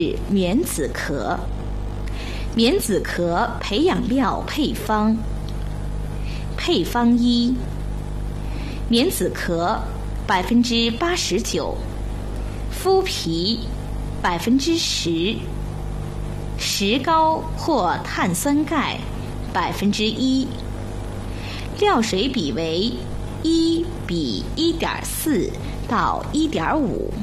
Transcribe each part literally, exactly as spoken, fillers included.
棉籽壳。棉籽壳培养料配方。配方一：棉籽壳百分之八十九，麸皮百分之十，石膏或碳酸钙百分之一，料水比为一比一点四到一点五。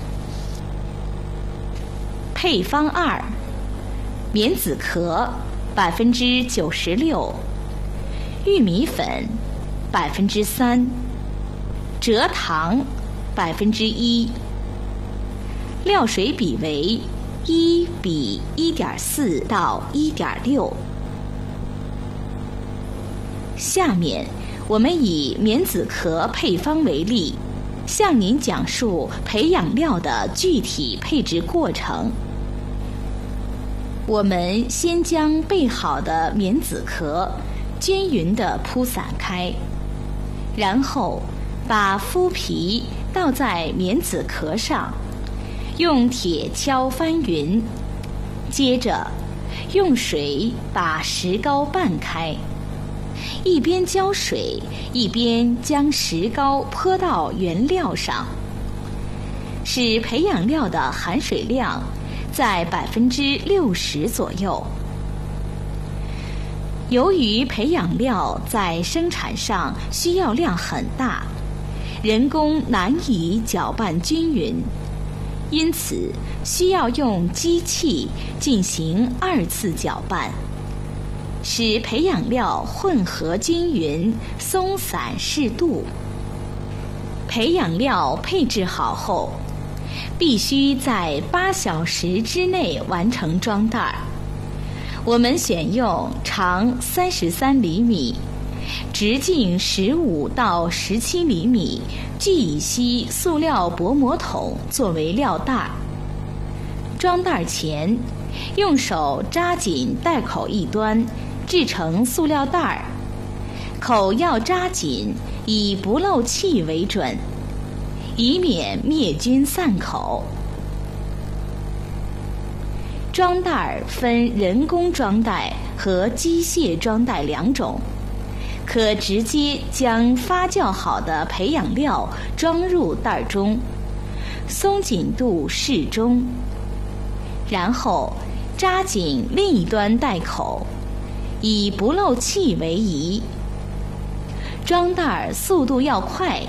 配方二：棉籽壳百分之九十六，玉米粉百分之三，蔗糖百分之一，料水比为一比一点四到一点六。下面我们以棉籽壳配方为例，向您讲述培养料的具体配置过程。我们先将备好的棉籽壳均匀地铺散开，然后把麸皮倒在棉籽壳上，用铁锹翻匀，接着用水把石膏拌开，一边浇水一边将石膏泼到原料上，使培养料的含水量在百分之六十左右。由于培养料在生产上需要量很大，人工难以搅拌均匀，因此需要用机器进行二次搅拌，使培养料混合均匀、松散适度。培养料配置好后，必须在八小时之内完成装袋。我们选用长三十三厘米、直径十五到十七厘米聚乙烯塑料薄膜桶作为料袋。装袋前，用手扎紧袋口一端，制成塑料袋，口要扎紧，以不漏气为准，以免灭菌散口。装袋分人工装袋和机械装袋两种，可直接将发酵好的培养料装入袋中，松紧度适中，然后扎紧另一端袋口，以不漏气为宜。装袋速度要快，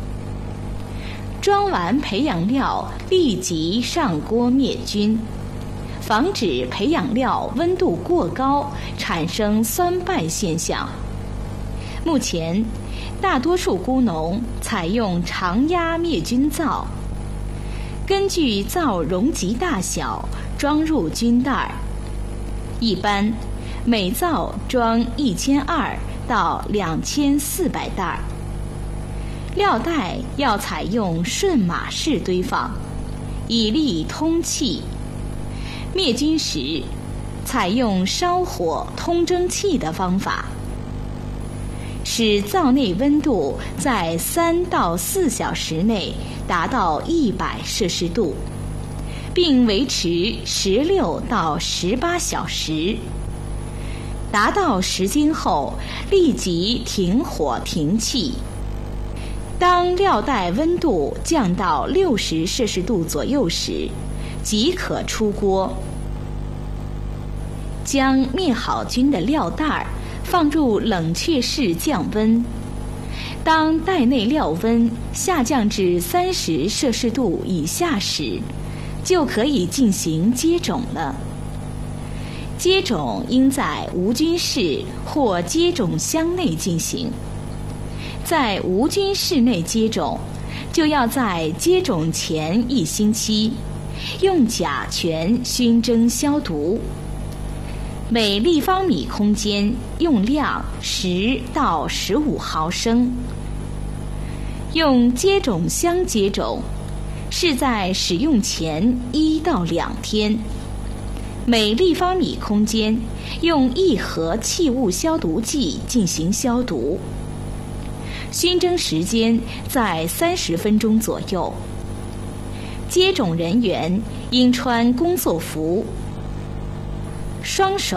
装完培养料立即上锅灭菌，防止培养料温度过高产生酸败现象。目前，大多数菇农采用常压灭菌灶，根据灶容积大小装入菌袋，一般每灶装一千二到两千四百袋。料袋要采用顺码式堆放，以利通气。灭菌时，采用烧火通蒸汽的方法，使灶内温度在三到四小时内达到一百摄氏度，并维持十六到十八小时。达到时间后，立即停火停气。当料袋温度降到六十摄氏度左右时，即可出锅。将灭好菌的料袋放入冷却室降温，当袋内料温下降至三十摄氏度以下时，就可以进行接种了。接种应在无菌室或接种箱内进行。在无菌室内接种，就要在接种前一星期用甲醛熏蒸消毒，每立方米空间用量十到十五毫升。用接种箱接种，是在使用前一到两天，每立方米空间用一盒气雾消毒剂进行消毒。熏蒸时间在三十分钟左右。接种人员应穿工作服，双手